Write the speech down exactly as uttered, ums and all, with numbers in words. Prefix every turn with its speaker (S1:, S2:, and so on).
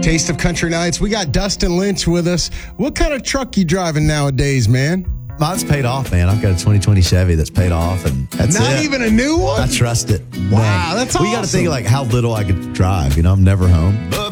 S1: Taste of Country Nights. We got Dustin Lynch with us. What kind of truck you driving nowadays, man?
S2: Mine's paid off, man. I've got a twenty twenty Chevy that's paid off, and that's
S1: Not
S2: it.
S1: even a new one?
S2: I trust it.
S1: Wow, that's
S2: We got to
S1: awesome.
S2: think of like how little I could drive. You know, I'm never home.